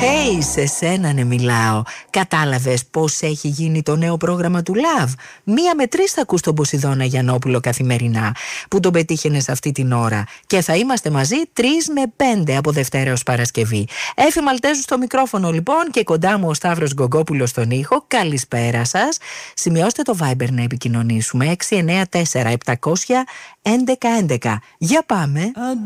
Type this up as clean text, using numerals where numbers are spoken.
Σε σένα ναι μιλάω. Κατάλαβες πώς έχει γίνει το νέο πρόγραμμα του Love? 1 με 3 θα ακούς τον Ποσειδώνα Γιαννόπουλο καθημερινά, που τον πετύχαινες αυτή την ώρα. Και θα είμαστε μαζί 3 με 5 από Δευτέρα ως Παρασκευή. Έφη Μαλτέζου στο μικρόφωνο λοιπόν και κοντά μου ο Σταύρος Γκογκόπουλος στον ήχο. Καλησπέρα σας. Σημειώστε το Viber να επικοινωνήσουμε 694 700 1111. Για πάμε.